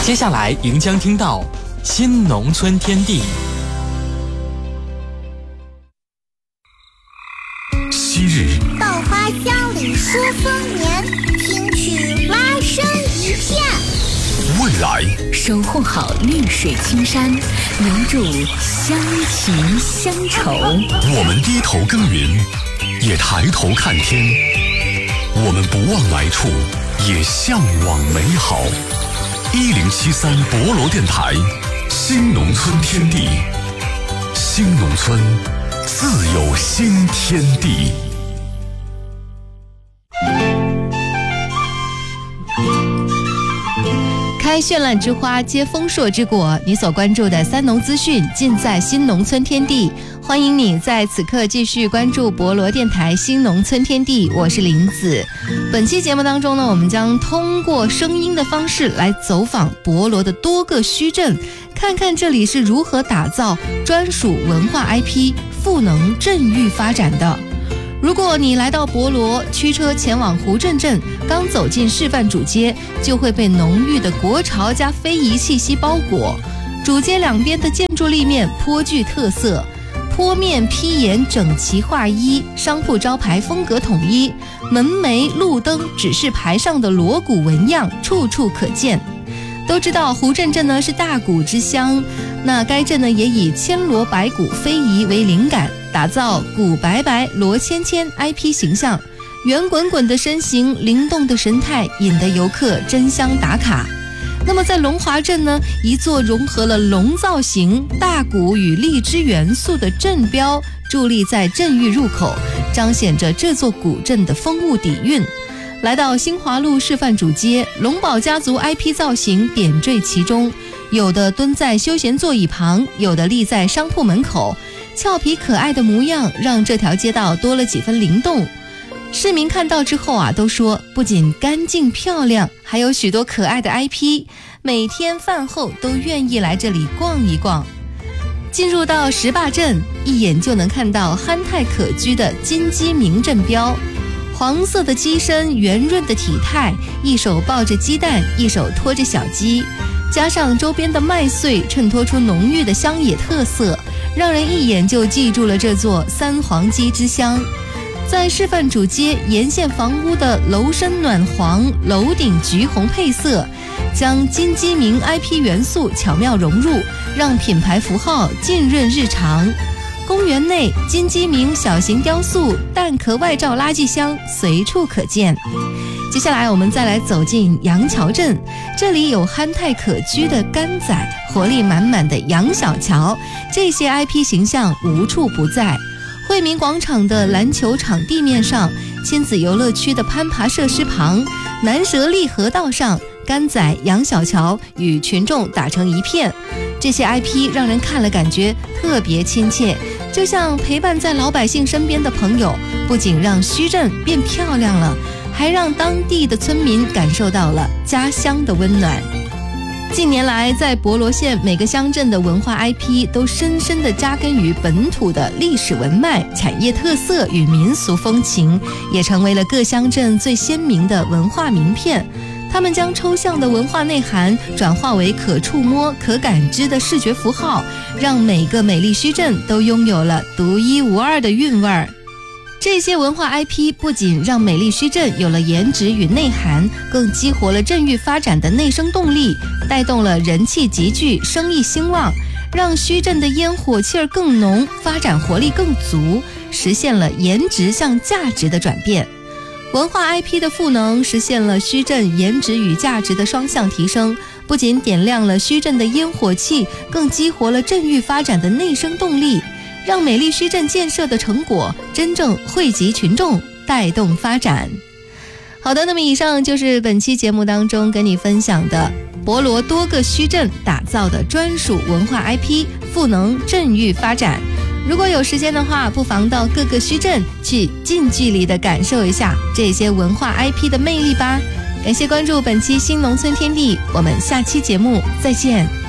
接下来您将听到新农村天地。 昔日稻花香里说丰年，听取蛙声一片。 未来守护好绿水青山，留住乡情乡愁。 我们低头耕耘，也抬头看天。我们不忘来处，也向往美好。1073博罗电台，新农村天地，新农村自有新天地。 开绚烂之花，结丰硕之果。你所关注的三农资讯，尽在新农村天地。欢迎你在此刻继续关注博罗电台新农村天地，我是林子。本期节目当中呢，我们将通过声音的方式来走访博罗的多个墟镇，看看这里是如何打造专属文化 IP， 赋能镇域发展的。如果你来到博罗，驱车前往湖镇镇，刚走进示范主街，就会被浓郁的国潮加非遗气息包裹。主街两边的建筑立面颇具特色，坡面披檐整齐划一，商铺招牌风格统一，门楣路灯指示牌上的锣鼓纹样处处可见。都知道湖镇镇呢是大鼓之乡，那该镇呢也以千锣百鼓非遗为灵感，打造鼓白白锣芊芊 IP 形象，圆滚滚的身形，灵动的神态，引得游客争相打卡。那么在龙华镇呢，一座融合了龙造型、大鼓与荔枝元素的镇标伫立在镇域入口，彰显着这座古镇的风物底蕴。来到新华路示范主街，龙宝家族 IP 造型点缀其中，有的蹲在休闲座椅旁，有的立在商铺门口，俏皮可爱的模样让这条街道多了几分灵动。市民看到之后啊，都说不仅干净漂亮，还有许多可爱的 IP， 每天饭后都愿意来这里逛一逛。进入到石坝镇，一眼就能看到憨态可掬的金鸡鸣镇标，黄色的鸡身，圆润的体态，一手抱着鸡蛋，一手托着小鸡，加上周边的麦穗，衬托出浓郁的乡野特色，让人一眼就记住了这座三黄鸡之乡。在示范主街沿线房屋的楼身暖黄，楼顶橘红配色，将金鸡鸣 IP 元素巧妙融入，让品牌符号浸润日常。公园内金鸡鸣小型雕塑、蛋壳外罩垃圾箱随处可见。接下来我们再来走进杨桥镇，这里有憨态可掬的甘仔，活力满满的杨小桥，这些 IP 形象无处不在。惠民广场的篮球场地面上，亲子游乐区的攀爬设施旁，南蛇利河道上，甘仔、杨小桥与群众打成一片。这些 IP 让人看了感觉特别亲切，就像陪伴在老百姓身边的朋友，不仅让墟镇变漂亮了，还让当地的村民感受到了家乡的温暖。近年来，在博罗县每个乡镇的文化 IP 都深深地扎根于本土的历史文脉、产业特色与民俗风情，也成为了各乡镇最鲜明的文化名片。他们将抽象的文化内涵转化为可触摸、可感知的视觉符号，让每个美丽墟镇都拥有了独一无二的韵味儿。这些文化 IP 不仅让美丽墟镇有了颜值与内涵，更激活了镇域发展的内生动力，带动了人气集聚、生意兴旺，让墟镇的烟火气儿更浓，发展活力更足，实现了颜值向价值的转变。文化 IP 的赋能实现了墟镇颜值与价值的双向提升，不仅点亮了墟镇的烟火气，更激活了镇域发展的内生动力，让美丽墟镇建设的成果真正惠及群众，带动发展。好的，那么以上就是本期节目当中跟你分享的博罗多个墟镇打造的专属文化 IP， 赋能镇域发展。如果有时间的话，不妨到各个墟镇去近距离的感受一下这些文化 IP 的魅力吧。感谢关注本期新农村天地，我们下期节目再见。